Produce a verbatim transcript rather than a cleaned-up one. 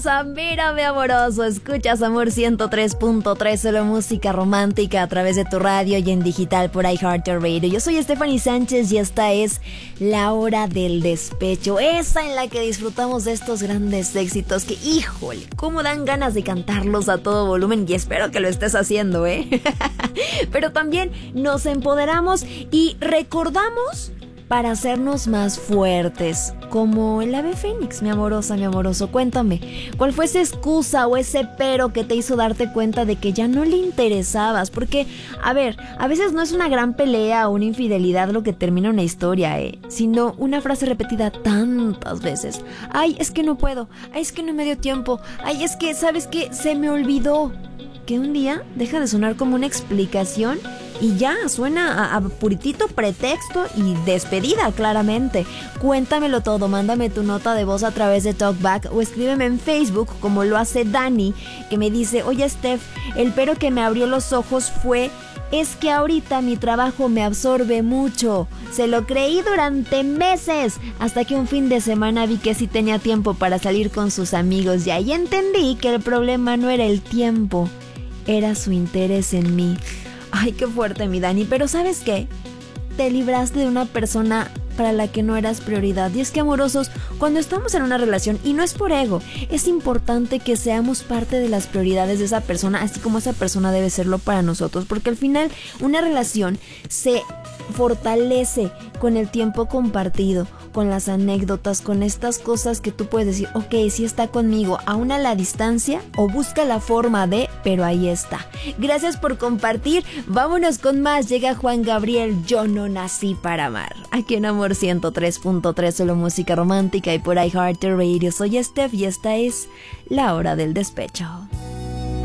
Mírame amoroso, escuchas Amor ciento tres punto tres, solo música romántica a través de tu radio y en digital por iHeartRadio. Yo soy Stephanie Sánchez y esta es La Hora del Despecho, esa en la que disfrutamos de estos grandes éxitos que, híjole, cómo dan ganas de cantarlos a todo volumen, y espero que lo estés haciendo, ¿eh? Pero también nos empoderamos y recordamos para hacernos más fuertes, como el ave fénix. Mi amorosa, mi amoroso, cuéntame, ¿cuál fue esa excusa o ese pero que te hizo darte cuenta de que ya no le interesabas? Porque, a ver, a veces no es una gran pelea o una infidelidad lo que termina una historia, ¿eh? Sino una frase repetida tantas veces. Ay, es que no puedo. Ay, es que no me dio tiempo. Ay, es que, ¿sabes qué? Se me olvidó. Que un día deja de sonar como una explicación y ya suena a, a puritito pretexto y despedida, claramente. Cuéntamelo todo, mándame tu nota de voz a través de TalkBack o escríbeme en Facebook como lo hace Dani, que me dice: oye Steph, el pero que me abrió los ojos fue: es que ahorita mi trabajo me absorbe mucho. Se lo creí durante meses, hasta que un fin de semana vi que sí tenía tiempo para salir con sus amigos y ahí entendí que el problema no era el tiempo, era su interés en mí. Ay, qué fuerte, mi Dani, pero ¿sabes qué? Te libraste de una persona para la que no eras prioridad. Y es que, amorosos, cuando estamos en una relación, y no es por ego, es importante que seamos parte de las prioridades de esa persona, así como esa persona debe serlo para nosotros, porque al final una relación se fortalece con el tiempo compartido, con las anécdotas, con estas cosas que tú puedes decir: ok, sí está conmigo, aún a la distancia, o busca la forma de, pero ahí está. Gracias por compartir, vámonos con más. Llega Juan Gabriel, Yo no nací para amar, aquí en Amor ciento tres punto tres, solo música romántica y por iHeartRadio. Soy Steph y esta es La Hora del Despecho.